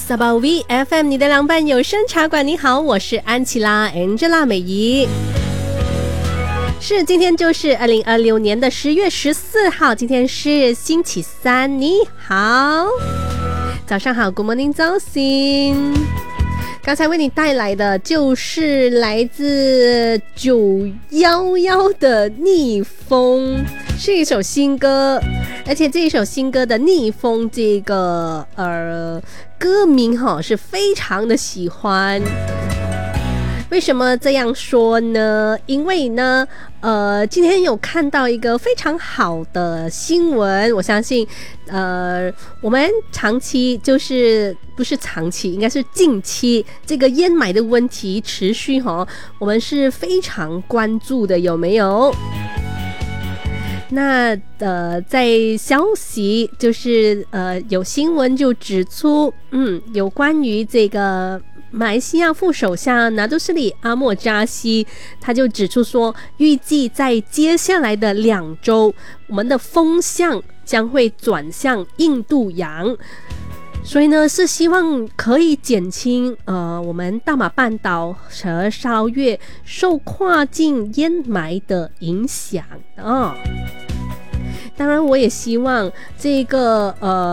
萨巴 VFM 你的凉拌有声茶馆，你好，我是安琪拉 Angela 美仪。是，今天就是2026年的10月14号，今天是星期三，你好，早上好 Good morning 早晨。刚才为你带来的就是来自911的逆风，是一首新歌，而且这一首新歌的逆风这个歌名是非常的喜欢。为什么这样说呢？因为呢今天有看到一个非常好的新闻，我相信我们长期就是不是长期，应该是近期这个烟霾的问题持续我们是非常关注的，有没有？那在消息就是有新闻就指出有关于这个马来西亚副首相拿督斯里阿莫扎西，他就指出说，预计在接下来的2周，我们的风向将会转向印度洋，所以呢是希望可以减轻我们大马半岛和沙捞越受跨境烟霾的影响当然我也希望这个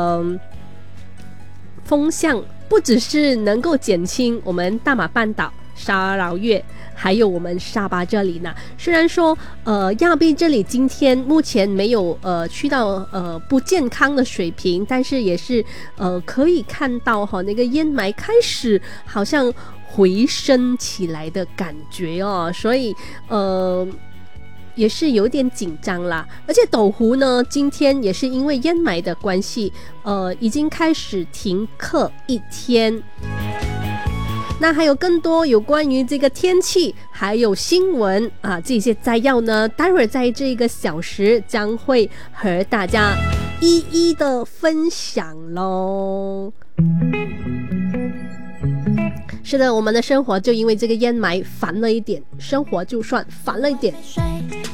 风向不只是能够减轻我们大马半岛、沙捞越还有我们沙巴这里呢，虽然说亚庇这里今天目前没有去到不健康的水平，但是也是可以看到那个烟霾开始好像回升起来的感觉所以也是有点紧张啦。而且斗湖呢今天也是因为烟霾的关系已经开始停课1天。那还有更多有关于这个天气还有新闻这些摘要呢，待会儿在这个小时将会和大家一一的分享咯。是的，我们的生活就因为这个烟霾烦了一点，生活就算烦了一点，